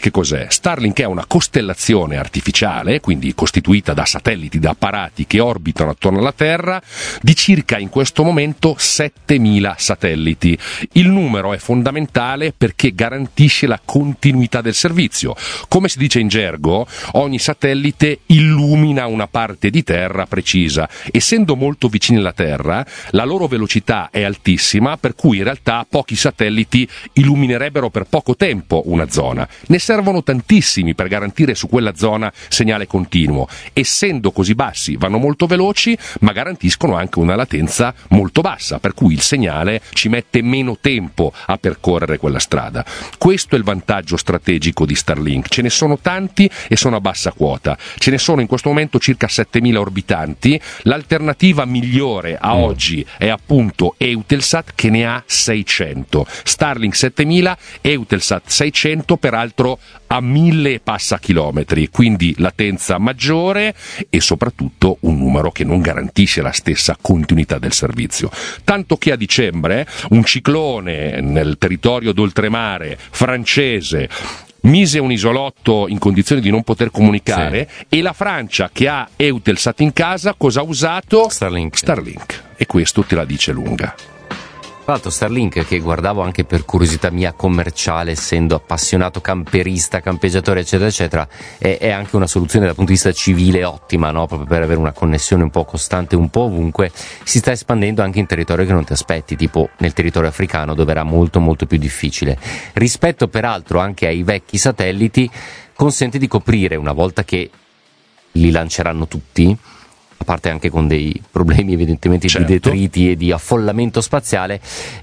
che cos'è? Starlink è una costellazione artificiale, quindi costituita da satelliti, da apparati che orbitano attorno alla Terra, di circa in questo momento 7.000 satelliti. Il numero è fondamentale perché garantisce la continuità del servizio. Come si dice in gergo, ogni satellite illumina una parte di terra precisa. Essendo molto vicini alla Terra, la loro velocità è altissima, per cui in realtà pochi satelliti illuminerebbero per poco tempo una zona. Ne servono tantissimi per garantire su quella zona segnale continuo. Essendo così bassi, vanno molto veloci, ma garantiscono anche una latenza molto bassa, per cui il segnale ci mette meno tempo a percorrere quella strada. Questo è il vantaggio strategico di Starlink. Ce ne sono tanti e sono a bassa quota. Ce ne sono in questo momento circa 7.000 orbitanti. L'alternativa migliore a oggi è appunto Eutelsat, che ne ha 600. Starlink 7.000, Eutelsat 600, peraltro a 1.000 e passa chilometri, quindi latenza maggiore e soprattutto un numero che non garantisce la stessa continuità del servizio. Tanto che a dicembre un ciclone nel territorio d'oltremare francese mise un isolotto in condizioni di non poter comunicare, e la Francia, che ha Eutelsat in casa, cosa ha usato? Starlink. E questo te la dice lunga. Tra l'altro Starlink, che guardavo anche per curiosità mia commerciale, essendo appassionato camperista, campeggiatore eccetera eccetera, è anche una soluzione dal punto di vista civile ottima, no? Proprio per avere una connessione un po' costante un po' ovunque. Si sta espandendo anche in territorio che non ti aspetti, tipo nel territorio africano, dove era molto molto più difficile. Rispetto peraltro anche ai vecchi satelliti, consente di coprire, una volta che li lanceranno tutti, a parte anche con dei problemi evidentemente di detriti e di affollamento spaziale,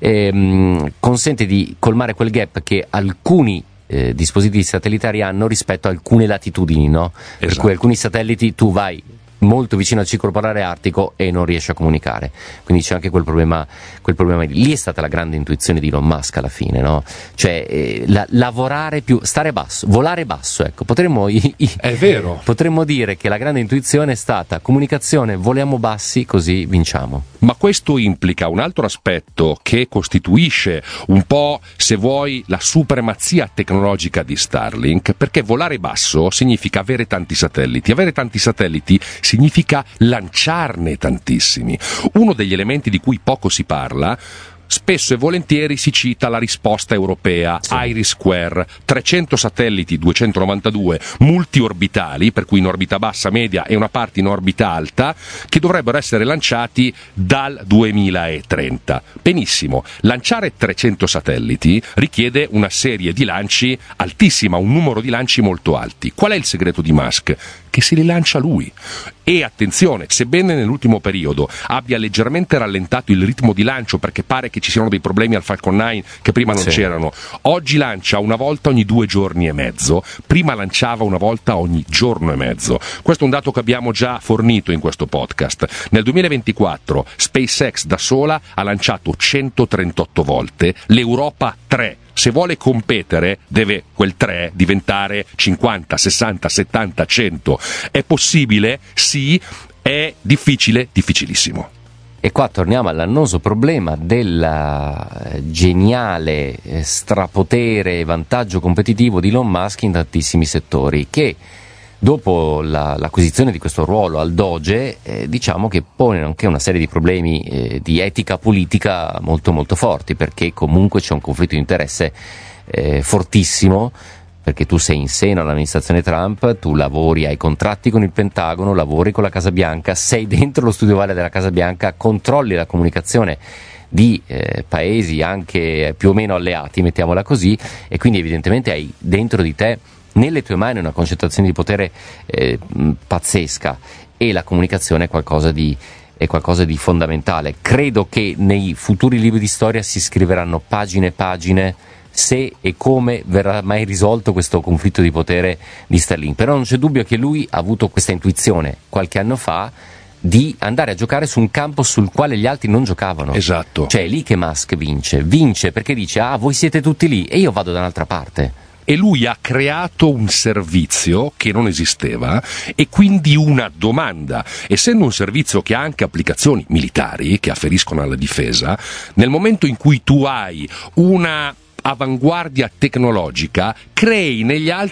consente di colmare quel gap che alcuni dispositivi satellitari hanno rispetto a alcune latitudini, no? Esatto. Per cui alcuni satelliti tu vai molto vicino al circolo polare artico e non riesci a comunicare, quindi c'è anche quel problema lì. È stata la grande intuizione di Elon Musk alla fine, no? Cioè lavorare più, stare basso, volare basso, ecco, è vero, potremmo dire che la grande intuizione è stata comunicazione, voliamo bassi così vinciamo. Ma questo implica un altro aspetto che costituisce un po', se vuoi, la supremazia tecnologica di Starlink, perché volare basso significa avere tanti satelliti. Avere tanti satelliti significa lanciarne tantissimi. Uno degli elementi di cui poco si parla, spesso e volentieri si cita la risposta europea, IRIS-Square, 300 satelliti, 292 multiorbitali, per cui in orbita bassa, media e una parte in orbita alta, che dovrebbero essere lanciati dal 2030. Benissimo, lanciare 300 satelliti richiede una serie di lanci altissima, un numero di lanci molto alti. Qual è il segreto di Musk? Che se li lancia lui. E attenzione, sebbene nell'ultimo periodo abbia leggermente rallentato il ritmo di lancio, perché pare che ci siano dei problemi al Falcon 9 che prima non c'erano, oggi lancia una volta ogni 2 giorni e mezzo, prima lanciava una volta ogni giorno e mezzo. Questo è un dato che abbiamo già fornito in questo podcast. Nel 2024 SpaceX da sola ha lanciato 138 volte, l'Europa 3. Se vuole competere deve quel 3 diventare 50, 60, 70, 100. È possibile? Sì. È difficile? Difficilissimo. E qua torniamo all'annoso problema del geniale strapotere e vantaggio competitivo di Elon Musk in tantissimi settori, che dopo l'acquisizione di questo ruolo al Doge, diciamo che pone anche una serie di problemi di etica politica molto molto forti, perché comunque c'è un conflitto di interesse fortissimo, perché tu sei in seno all'amministrazione Trump, tu lavori, hai contratti con il Pentagono, lavori con la Casa Bianca, sei dentro lo studio ovale della Casa Bianca, controlli la comunicazione di paesi anche più o meno alleati, mettiamola così, e quindi evidentemente hai dentro di te, nelle tue mani, una concentrazione di potere pazzesca, e la comunicazione è qualcosa di fondamentale. Credo che nei futuri libri di storia si scriveranno pagine e pagine se e come verrà mai risolto questo conflitto di potere di Starlink. Però non c'è dubbio che lui ha avuto questa intuizione qualche anno fa di andare a giocare su un campo sul quale gli altri non giocavano. Esatto. Cioè è lì che Musk vince perché dice: ah, voi siete tutti lì e io vado da un'altra parte. E lui ha creato un servizio che non esisteva, e quindi una domanda. Essendo un servizio che ha anche applicazioni militari che afferiscono alla difesa, nel momento in cui tu hai una avanguardia tecnologica, crei negli altri